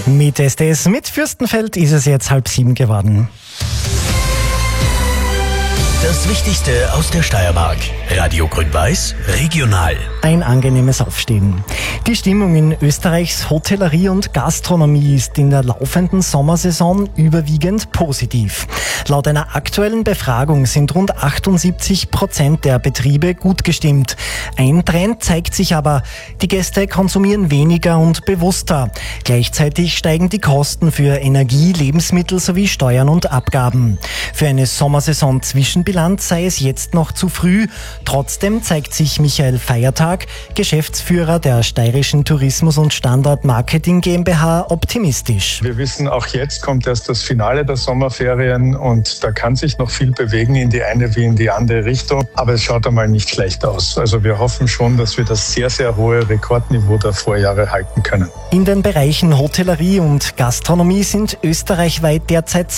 Mit SDS mit Fürstenfeld ist es jetzt 6:30 geworden. Das Wichtigste aus der Steiermark. Radio Grün-Weiß, regional. Ein angenehmes Aufstehen. Die Stimmung in Österreichs Hotellerie und Gastronomie ist in der laufenden Sommersaison überwiegend positiv. Laut einer aktuellen Befragung sind rund 78% der Betriebe gut gestimmt. Ein Trend zeigt sich aber, die Gäste konsumieren weniger und bewusster. Gleichzeitig steigen die Kosten für Energie, Lebensmittel sowie Steuern und Abgaben. Für eine Sommersaison Zwischenbilanz sei es jetzt noch zu früh. Trotzdem zeigt sich Michael Feiertag, Geschäftsführer der Steirischen Tourismus- und Standort Marketing GmbH, optimistisch. Wir wissen, auch jetzt kommt erst das Finale der Sommerferien und da kann sich noch viel bewegen in die eine wie in die andere Richtung. Aber es schaut einmal nicht schlecht aus. Also wir hoffen schon, dass wir das sehr, sehr hohe Rekordniveau der Vorjahre halten können. In den Bereichen Hotellerie und Gastronomie sind österreichweit derzeit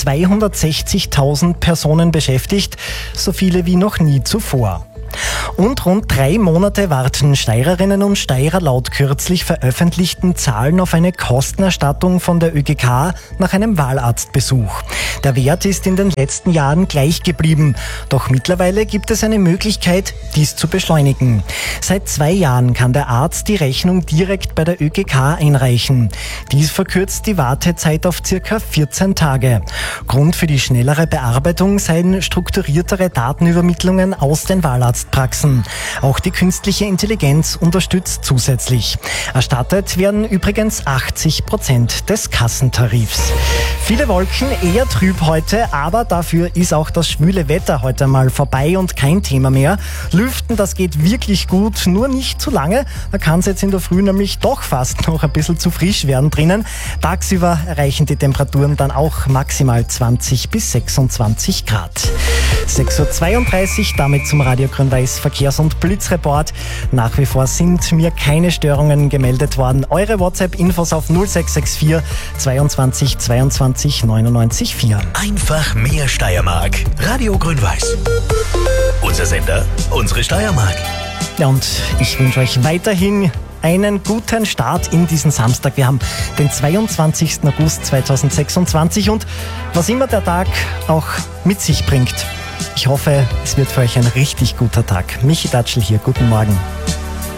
260.000 Personen beschäftigt, so viele wie noch nie zuvor. Und rund 3 Monate warten Steirerinnen und Steirer laut kürzlich veröffentlichten Zahlen auf eine Kostenerstattung von der ÖGK nach einem Wahlarztbesuch. Der Wert ist in den letzten Jahren gleich geblieben, doch mittlerweile gibt es eine Möglichkeit, dies zu beschleunigen. Seit 2 Jahren kann der Arzt die Rechnung direkt bei der ÖGK einreichen. Dies verkürzt die Wartezeit auf ca. 14 Tage. Grund für die schnellere Bearbeitung seien strukturiertere Datenübermittlungen aus den Wahlarztpraxen. Auch die künstliche Intelligenz unterstützt zusätzlich. Erstattet werden übrigens 80% des Kassentarifs. Viele Wolken, eher trüb heute, aber dafür ist auch das schwüle Wetter heute mal vorbei und kein Thema mehr. Lüften, das geht wirklich gut, nur nicht zu lange. Da kann es jetzt in der Früh nämlich doch fast noch ein bisschen zu frisch werden drinnen. Tagsüber erreichen die Temperaturen dann auch maximal 20 bis 26 Grad. 6:32 Uhr, damit zum Radio Grün-Weiß Verkehrs- und Blitzreport. Nach wie vor sind mir keine Störungen gemeldet worden. Eure WhatsApp-Infos auf 0664 22 22 99 4. Einfach mehr Steiermark. Radio Grün-Weiß. Unser Sender, unsere Steiermark. Ja, und ich wünsche euch weiterhin einen guten Start in diesen Samstag. Wir haben den 22. August 2026 und was immer der Tag auch mit sich bringt. Ich hoffe, es wird für euch ein richtig guter Tag. Michi Datschl hier, guten Morgen.